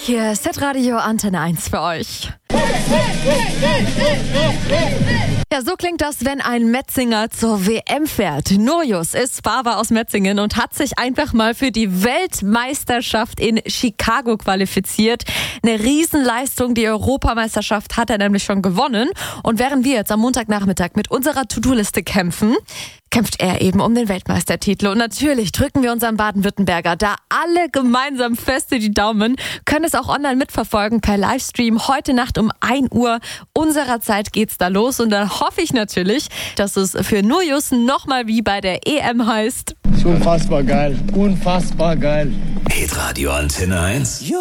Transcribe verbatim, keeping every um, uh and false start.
Hier ist Hitradio Antenne eins für euch. Ja, so klingt das, wenn ein Metzinger zur W M fährt. Nurjus ist Fahrer aus Metzingen und hat sich einfach mal für die Weltmeisterschaft in Chicago qualifiziert. Eine Riesenleistung, die Europameisterschaft hat er nämlich schon gewonnen. Und während wir jetzt am Montagnachmittag mit unserer To-Do-Liste kämpfen, kämpft er eben um den Weltmeistertitel. Und natürlich drücken wir unserem Baden-Württemberger da alle gemeinsam feste die Daumen, können es auch online mitverfolgen per Livestream. Heute Nacht um ein Uhr unserer Zeit geht's da los. Und da hoffe ich natürlich, dass es für Nurjus nochmal wie bei der E M heißt. Unfassbar geil, unfassbar geil. Hitradio Antenne eins.